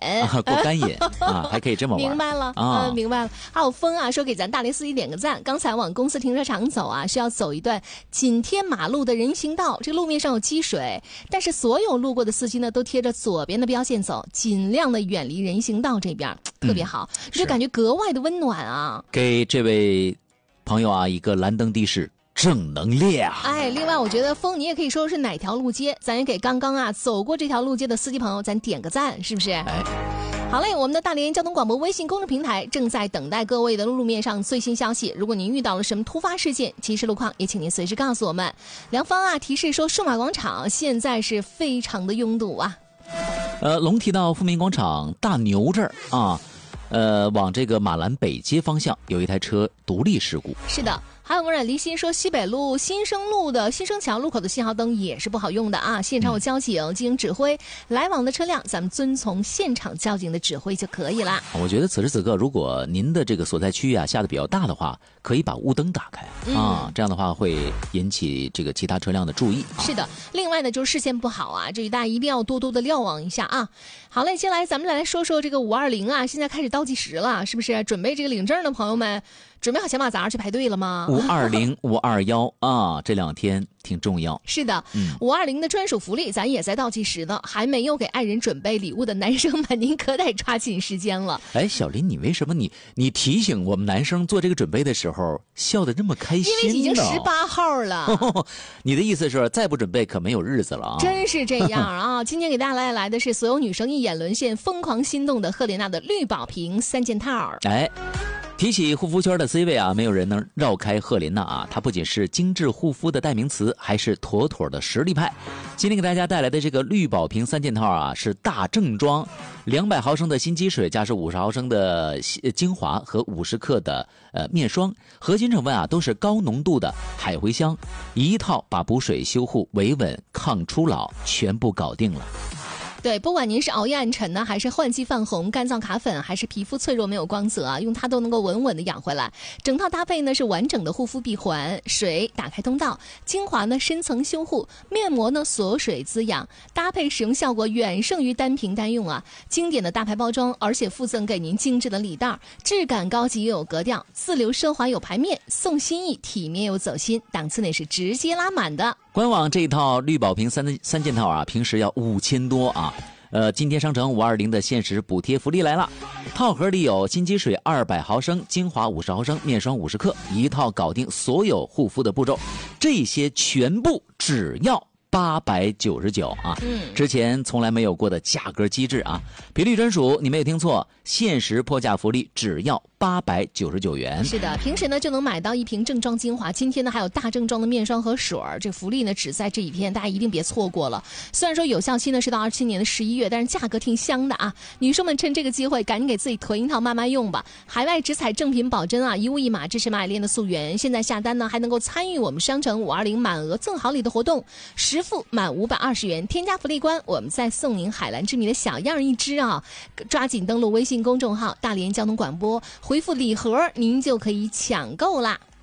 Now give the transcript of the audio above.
过干瘾啊，还可以这么玩。 明白了啊，明白了。还有风啊，说给咱大连司机点个赞。刚才往公司停车场走啊，是要走一段紧贴马路的人行道，这个路面上有积水，但是所有路过的司机呢，都贴着左边的标线走，尽量的远离人行道这边，特别好，就感觉格外的温暖啊。 给这位朋友啊一个蓝灯的士正能量。 哎，另外我觉得风，你也可以说是哪条路街，咱也给刚刚啊走过这条路街的司机朋友咱点个赞，是不是？ 哎， 好嘞，我们的大连交通广播微信公众平台正在等待各位的路面上最新消息。如果您遇到了什么突发事件、及时路况，也请您随时告诉我们。梁芳啊提示说，数码广场现在是非常的拥堵啊。 龙提到富民广场大牛这儿啊，往这个马兰北街方向有一台车独立事故。 是的。还有温冉离心说，西北路新生路的新生桥路口的信号灯也是不好用的啊！现场有交警进行指挥，来往的车辆咱们遵从现场交警的指挥就可以了。 我觉得此时此刻，如果您的这个所在区域啊下的比较大的话，可以把雾灯打开啊，这样的话会引起这个其他车辆的注意。 是的，另外呢就是视线不好啊，这大家一定要多多的瞭望一下啊。好嘞，接下来咱们来说说这个520啊，现在开始倒计时了，是不是？准备这个领证的朋友们，准备好小马扎去排队了吗 ？520、521啊，这2天挺重要。 是的，520的专属福利咱也在倒计时呢，还没有给爱人准备礼物的男生们，您可得抓紧时间了。 哎，小林，你为什么你提醒我们男生做这个准备的时候笑得这么开心呢？ 因为已经18号了。 你的意思是再不准备可没有日子了啊？ 真是这样啊！今天给大家来的是所有女生一眼沦陷、疯狂心动的赫莲娜的绿宝瓶3件套。 哎。提起护肤圈的 C 位啊，没有人能绕开赫莲娜啊！她不仅是精致护肤的代名词，还是妥妥的实力派。今天给大家带来的这个绿宝瓶3件套啊，是大正装，200毫升的新肌水加上50毫升的精华和50克的面霜，核心成分啊都是高浓度的海茴香，一套把补水、修护、维稳、抗初老全部搞定了。 对，不管您是熬夜暗沉呢，还是换季泛红、干燥卡粉，还是皮肤脆弱没有光泽啊，用它都能够稳稳的养回来。整套搭配呢是完整的护肤闭环，水打开通道，精华呢深层修护，面膜呢锁水滋养，搭配使用效果远胜于单瓶单用啊！经典的大牌包装，而且附赠给您精致的礼袋，质感高级又有格调，自留奢华有排面，送心意体面又走心，档次呢是直接拉满的。 官网这一套绿宝瓶三件套啊，平时要5000多啊。今天商城520的限时补贴福利来了，套盒里有新肌水200毫升、精华50毫升、面霜50克，一套搞定所有护肤的步骤，这些全部只要899啊！之前从来没有过的价格机制啊！频率专属，你没有听错，限时破价福利只要899元。 是的，平时呢就能买到一瓶正装精华，今天呢还有大正装的面霜和水儿，这福利呢只在这一天，大家一定别错过了。虽然说有效期呢是到27年的11月，但是价格挺香的啊！女生们趁这个机会赶紧给自己囤一套慢慢用吧。海外直采正品保真啊，一物一码，支持马爱恋的溯源。现在下单呢还能够参与我们商城520满额赠好礼的活动，10付满520元，添加福利关，我们再送您海蓝之谜的小样一只啊！抓紧登录微信公众号大连交通广播，回复礼盒，您就可以抢购啦。